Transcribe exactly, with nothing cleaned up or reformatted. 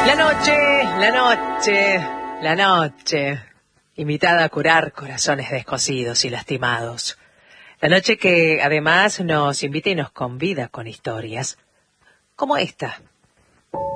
La noche, la noche, la noche, invitada a curar corazones descosidos y lastimados. La noche que además nos invita y nos convida con historias, como esta,